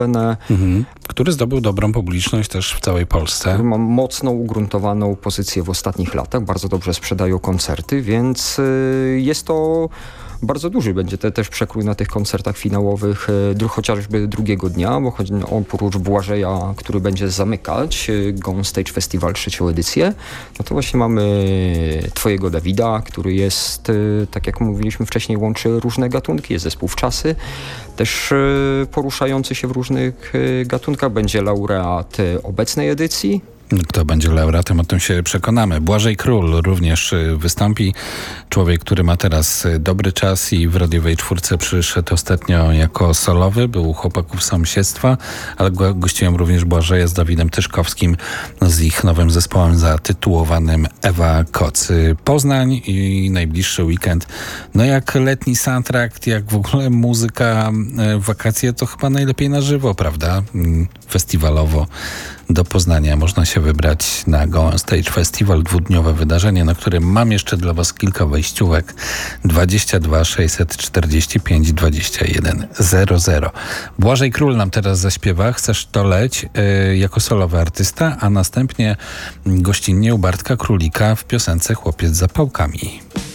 Który zdobył dobrą publiczność też w całej Polsce. Ma mocno ugruntowaną pozycję w ostatnich latach, bardzo dobrze sprzedają koncerty, więc jest to bardzo duży będzie też przekrój na tych koncertach finałowych, chociażby drugiego dnia, bo oprócz Błażeja, który będzie zamykać Gone Stage Festival 3. edycję, no to właśnie mamy Twojego Dawida, który jest, tak jak mówiliśmy wcześniej, łączy różne gatunki, jest zespół Wczasy, też poruszający się w różnych gatunkach, będzie laureat obecnej edycji. Kto będzie laureatem, o tym się przekonamy. Błażej Król również wystąpi. Człowiek, który ma teraz dobry czas i w radiowej czwórce przyszedł ostatnio jako solowy. Był u Chłopaków Sąsiedztwa, ale gościłem również Błażeja z Dawidem Tyszkowskim z ich nowym zespołem zatytułowanym Ewa Koc. Poznań i najbliższy weekend. No jak letni soundtrack, jak w ogóle muzyka, wakacje, to chyba najlepiej na żywo, prawda? Festiwalowo. Do Poznania można się wybrać na Go Stage Festival, 2-dniowe wydarzenie, na którym mam jeszcze dla Was kilka wejściówek. 22 645 21 00. Błażej Król nam teraz zaśpiewa Chcesz to leć jako solowy artysta, a następnie gościnnie u Bartka Królika w piosence Chłopiec za pałkami.